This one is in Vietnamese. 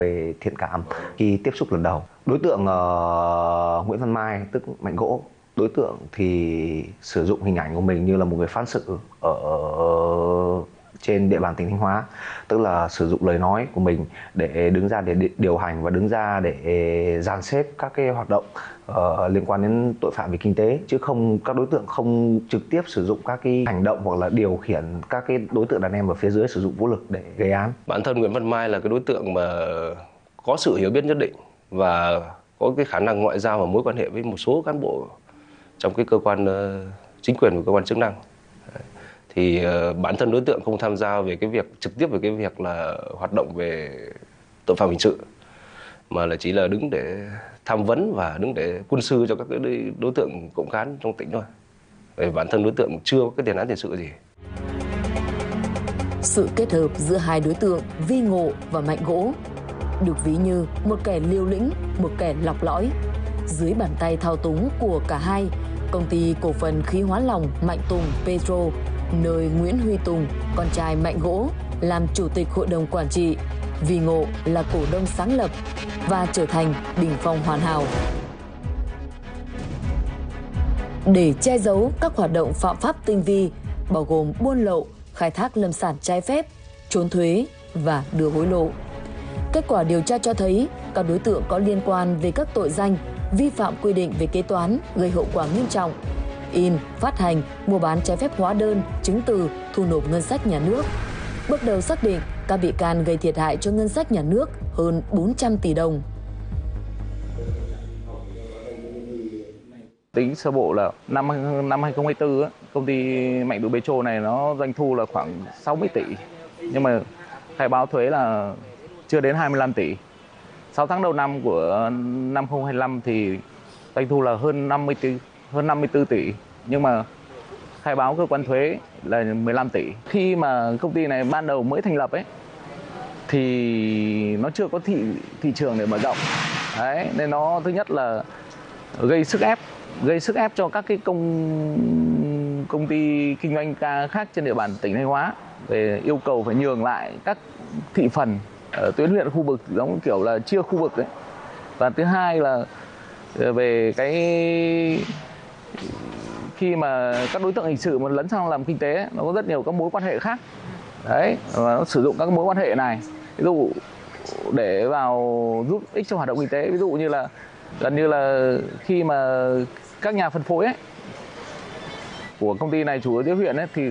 về thiện cảm khi tiếp xúc lần đầu. Đối tượng Nguyễn Văn Mai tức Mạnh Gỗ, đối tượng thì sử dụng hình ảnh của mình như là một người phán sự ở trên địa bàn tỉnh Thanh Hóa, tức là sử dụng lời nói của mình để đứng ra để điều hành và đứng ra để dàn xếp các cái hoạt động liên quan đến tội phạm về kinh tế, chứ các đối tượng không trực tiếp sử dụng các cái hành động hoặc là điều khiển các cái đối tượng đàn em ở phía dưới sử dụng vũ lực để gây án. Bản thân Nguyễn Văn Mai là cái đối tượng mà có sự hiểu biết nhất định và có cái khả năng ngoại giao và mối quan hệ với một số cán bộ trong cái cơ quan chính quyền và cơ quan chức năng. Thì bản thân đối tượng không tham gia về cái việc trực tiếp về cái việc là hoạt động về tội phạm hình sự, mà là chỉ là đứng để tham vấn và đứng để quân sư cho các cái đối tượng cộng cán trong tỉnh thôi. Về bản thân đối tượng chưa có cái tiền án tiền sự gì. Sự kết hợp giữa hai đối tượng Vi Ngộ và Mạnh Gỗ được ví như một kẻ liều lĩnh, một kẻ lọc lõi. Dưới bàn tay thao túng của cả hai, công ty cổ phần khí hóa lỏng Mạnh Tùng Petro, nơi Nguyễn Huy Tùng, con trai Mạnh Gỗ, làm chủ tịch hội đồng quản trị, Vi Ngộ là cổ đông sáng lập và trở thành bình phong hoàn hảo. Để che giấu các hoạt động phạm pháp tinh vi, bao gồm buôn lậu, khai thác lâm sản trái phép, trốn thuế và đưa hối lộ. Kết quả điều tra cho thấy các đối tượng có liên quan về các tội danh vi phạm quy định về kế toán gây hậu quả nghiêm trọng, in, phát hành, mua bán trái phép hóa đơn, chứng từ, thu nộp ngân sách nhà nước. Bước đầu xác định các bị can gây thiệt hại cho ngân sách nhà nước hơn 400 tỷ đồng. Tính sơ bộ là năm 2024 công ty Mạnh Tùng Petro này nó doanh thu là khoảng 60 tỷ, nhưng mà khai báo thuế là chưa đến 25 tỷ. 6 tháng đầu năm của năm 2025 thì doanh thu là hơn 54 tỷ, nhưng mà khai báo cơ quan thuế là 15 tỷ. Khi mà công ty này ban đầu mới thành lập thì nó chưa có thị trường để mở rộng. Đấy, nên nó thứ nhất là gây sức ép cho các cái công ty kinh doanh khác trên địa bàn tỉnh Thanh Hóa về yêu cầu phải nhường lại các thị phần ở tuyến huyện khu vực, giống kiểu là chia khu vực ấy. Và thứ hai là về cái khi mà các đối tượng hình sự mà lấn sang làm kinh tế nó có rất nhiều các mối quan hệ khác. Đấy, và nó sử dụng các mối quan hệ này, ví dụ để vào giúp ích trong hoạt động kinh tế, ví dụ như là gần như là khi mà các nhà phân phối của công ty này chủ yếu tiếp huyện thì